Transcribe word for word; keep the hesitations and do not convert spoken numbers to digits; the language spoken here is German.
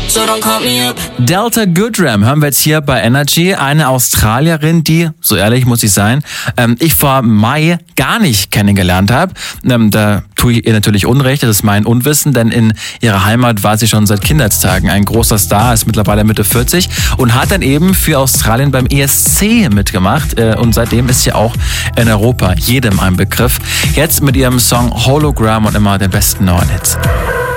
so don't call me up. Delta Goodrem hören wir jetzt hier bei Energy. Eine Australierin, die, so ehrlich muss ich sein, ähm, ich vor Mai gar nicht kennengelernt habe. Ähm, da tue ich ihr natürlich Unrecht, das ist mein Unwissen, denn in ihrer Heimat war sie schon seit Kindheitstagen ein großer Star, ist mittlerweile Mitte vierzig und hat dann eben für Australien beim E S C mitgemacht äh, und seitdem ist sie auch in Europa jedem ein Begriff. Jetzt mit ihrem Song Hologram und immer den besten neuen Hits.